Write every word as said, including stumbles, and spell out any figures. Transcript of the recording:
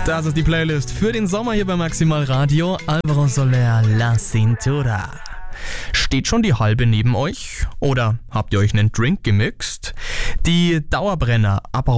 Das ist die Playlist für den Sommer hier bei Maximal Radio. Alvaro Soler, La Cintura. Steht schon die halbe neben euch? Oder habt ihr euch einen Drink gemixt? Die Dauerbrenner Aperol